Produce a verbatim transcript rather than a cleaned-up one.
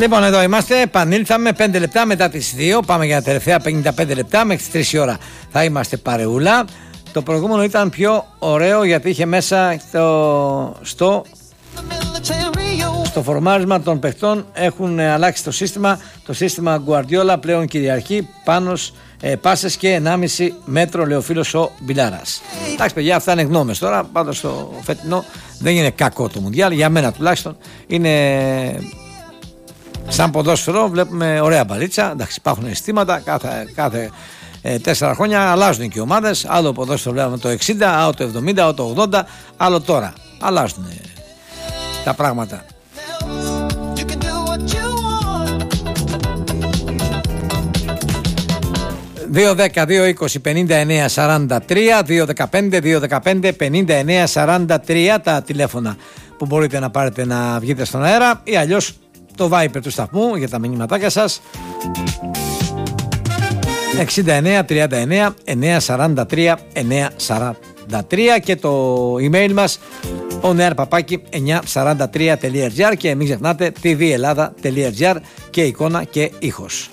Λοιπόν, εδώ είμαστε, επανήλθαμε πέντε λεπτά μετά τις δύο. Πάμε για τα τελευταία πενήντα πέντε λεπτά. Μέχρι τις τρεις η ώρα θα είμαστε παρεούλα. Το προηγούμενο ήταν πιο ωραίο γιατί είχε μέσα στο, στο, στο φορμάρισμα των παιχτών. Έχουν αλλάξει το σύστημα. Το σύστημα Guardiola πλέον κυριαρχεί πάνω ε, πάσες και ενάμιση μέτρο, λέει ο φίλος ο Μπιλάρας. Εντάξει, παιδιά, αυτά είναι γνώμες τώρα. Πάντως το φετινό δεν είναι κακό το Μουντιάλ. Για μένα τουλάχιστον είναι. Σαν ποδόσφαιρο βλέπουμε ωραία μπαλίτσα. Εντάξει, υπάρχουν αισθήματα κάθε, κάθε ε, τέσσερα χρόνια αλλάζουν και οι ομάδες. Άλλο ποδόσφαιρο βλέπουμε το εξήντα, άλλο το εβδομήντα, άλλο το ογδόντα, άλλο τώρα. Αλλάζουν ε, τα πράγματα. δύο δέκα δύο είκοσι πενήντα εννέα σαράντα τρία, δύο δεκαπέντε δύο δεκαπέντε πενήντα εννέα σαράντα τρία τα τηλέφωνα που μπορείτε να πάρετε να βγείτε στον αέρα ή αλλιώς το Viber του σταθμού για τα μηνύματάκια σας εξήντα εννέα τριάντα εννέα εννέα σαράντα τρία εννέα σαράντα τρία και το email μας onair παπάκι εννιακόσια σαράντα τρία τελεία τζι άρ και μην ξεχνάτε tvellada τελεία τζι άρ και εικόνα και ήχος.